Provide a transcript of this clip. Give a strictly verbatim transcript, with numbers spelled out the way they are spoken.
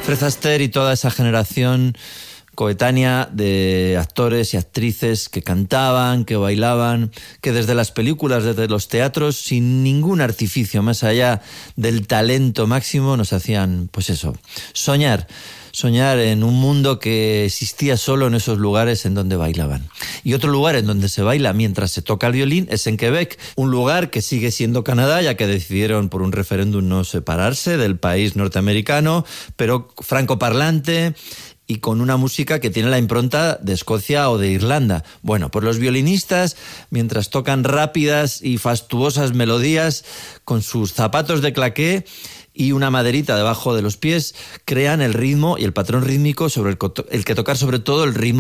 Fred Astaire y toda esa generación coetánea de actores y actrices que cantaban, que bailaban, que desde las películas, desde los teatros, sin ningún artificio más allá del talento máximo, nos hacían, pues eso, soñar. Soñar en un mundo que existía solo en esos lugares en donde bailaban. Y otro lugar en donde se baila mientras se toca el violín es en Quebec, un lugar que sigue siendo Canadá, ya que decidieron por un referéndum no separarse del país norteamericano, pero francoparlante y con una música que tiene la impronta de Escocia o de Irlanda. Bueno, pues los violinistas, mientras tocan rápidas y fastuosas melodías con sus zapatos de claqué y una maderita debajo de los pies, crean el ritmo y el patrón rítmico sobre el, el que tocar sobre todo el ritmo